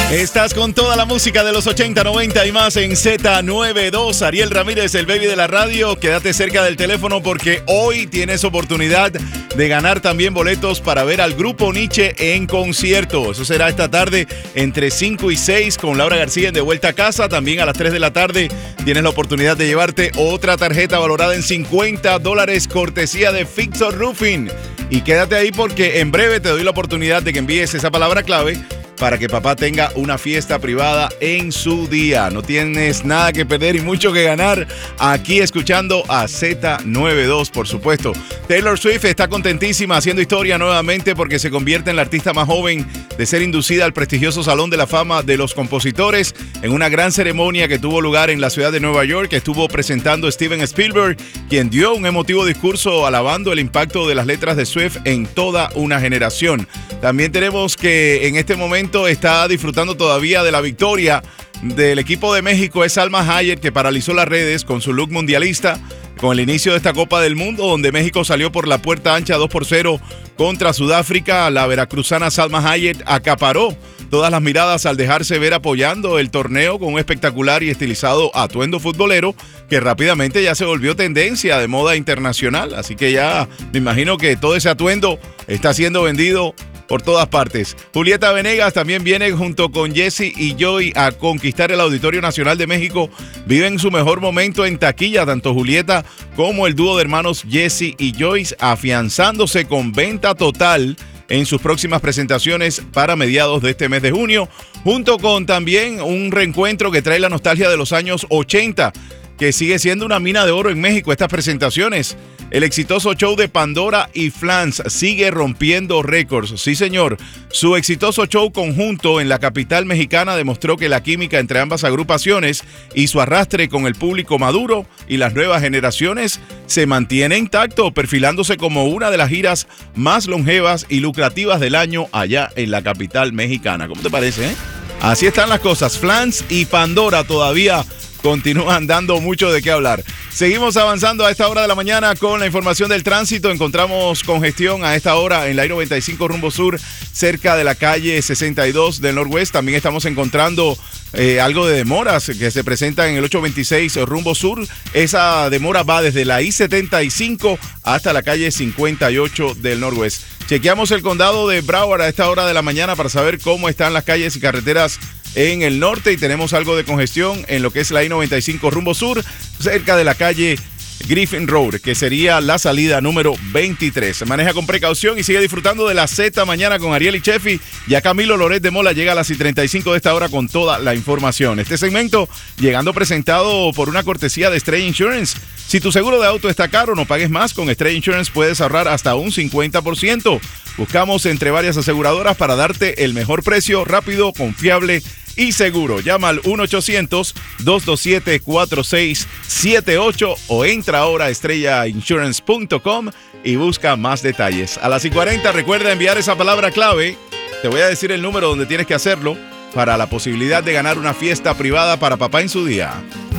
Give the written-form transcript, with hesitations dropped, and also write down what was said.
Estás con toda la música de los 80, 90 y más en Z92. Ariel Ramírez, el baby de la radio. Quédate cerca del teléfono porque hoy tienes oportunidad de ganar también boletos para ver al Grupo Nietzsche en concierto. Eso será esta tarde entre 5 y 6 con Laura García en De Vuelta a Casa. También a las 3 de la tarde tienes la oportunidad de llevarte otra tarjeta valorada en $50 cortesía de Fixor Roofing. Y quédate ahí porque en breve te doy la oportunidad de que envíes esa palabra clave para que papá tenga una fiesta privada en su día. No tienes nada que perder y mucho que ganar aquí escuchando a Z92, por supuesto. Taylor Swift está contentísima haciendo historia nuevamente porque se convierte en la artista más joven de ser inducida al prestigioso Salón de la Fama de los Compositores en una gran ceremonia que tuvo lugar en la ciudad de Nueva York, que estuvo presentando Steven Spielberg, quien dio un emotivo discurso alabando el impacto de las letras de Swift en toda una generación. También tenemos que en este momento está disfrutando todavía de la victoria del equipo de México. Es Salma Hayek, que paralizó las redes con su look mundialista con el inicio de esta Copa del Mundo, donde México salió por la puerta ancha 2-0 contra Sudáfrica. La veracruzana Salma Hayek acaparó todas las miradas al dejarse ver apoyando el torneo con un espectacular y estilizado atuendo futbolero que rápidamente ya se volvió tendencia de moda internacional. Así que ya me imagino que todo ese atuendo está siendo vendido por todas partes. Julieta Venegas también viene junto con Jesse y Joy a conquistar el Auditorio Nacional de México. Viven su mejor momento en taquilla, tanto Julieta como el dúo de hermanos Jesse y Joyce, afianzándose con venta total en sus próximas presentaciones para mediados de este mes de junio, junto con también un reencuentro que trae la nostalgia de los años 80, que sigue siendo una mina de oro en México estas presentaciones. El exitoso show de Pandora y Flans sigue rompiendo récords. Sí, señor. Su exitoso show conjunto en la capital mexicana demostró que la química entre ambas agrupaciones y su arrastre con el público maduro y las nuevas generaciones se mantiene intacto, perfilándose como una de las giras más longevas y lucrativas del año allá en la capital mexicana. ¿Cómo te parece, eh? Así están las cosas. Flans y Pandora todavía continúan dando mucho de qué hablar. Seguimos avanzando a esta hora de la mañana con la información del tránsito. Encontramos congestión a esta hora en la I-95 rumbo sur, cerca de la calle 62 del Norwest. También estamos encontrando algo de demoras que se presentan en el 826 rumbo sur. Esa demora va desde la I-75 hasta la calle 58 del Norwest. Chequeamos el condado de Broward a esta hora de la mañana para saber cómo están las calles y carreteras en el norte, y tenemos algo de congestión en lo que es la I-95 rumbo sur, cerca de la calle Griffin Road, que sería la salida número 23. Maneja con precaución y sigue disfrutando de la Z mañana con Ariel y Chefi. Ya Camilo Loret de Mola llega a las 35 de esta hora con toda la información. Este segmento llegando presentado por una cortesía de Stray Insurance. Si tu seguro de auto está caro, no pagues más. Con Stray Insurance puedes ahorrar hasta un 50%. Buscamos entre varias aseguradoras para darte el mejor precio, rápido, confiable y seguro. Llama al 1-800-227-4678 o entra ahora a estrellainsurance.com y busca más detalles. A las 40 recuerda enviar esa palabra clave. Te voy a decir el número donde tienes que hacerlo para la posibilidad de ganar una fiesta privada para papá en su día.